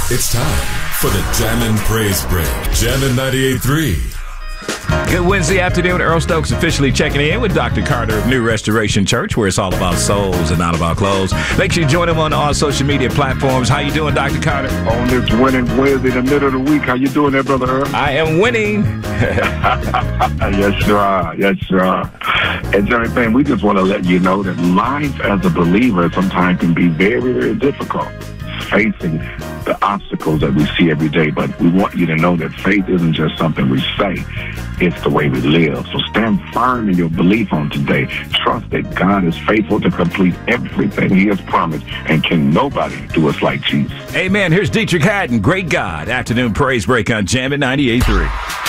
It's time for the Jammin' Praise Break. Jammin' 98.3. Good Wednesday afternoon. Earl Stokes officially checking in with Dr. Carter of New Restoration Church, where it's all about souls and not about clothes. Make sure you join him on all social media platforms. How you doing, Dr. Carter? On this winning Wednesday, the middle of the week. How you doing there, Brother Earl? I am winning. Yes, you are. Yes, you are. And everything, we just want to let you know that life as a believer sometimes can be very, very difficult, facing the obstacles that we see every day. But we want you to know that faith isn't just something we say. It's the way we live. So stand firm in your belief on today. Trust that God is faithful to complete everything he has promised, and can nobody do us like Jesus. Amen. Here's Dietrich Haddon, Great God. Afternoon Praise Break on Jammin' 98.3.